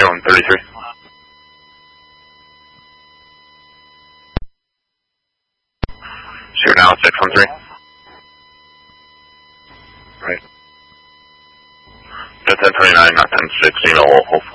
133. Shoot now 613. Right. Got 1029, not 1016, hold